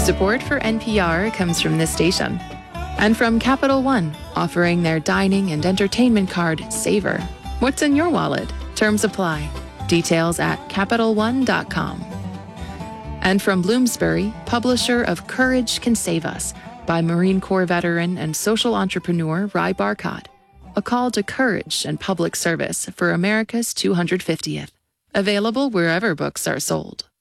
Support for NPR comes from this station and from Capital One, offering their dining and entertainment card, Savor. What's in your wallet? Terms apply. Details at CapitalOne.com. And from Bloomsbury, publisher of Courage Can Save Us by Marine Corps veteran and social entrepreneur Ry Barcott. A call to courage and public service for America's 250th. Available wherever books are sold.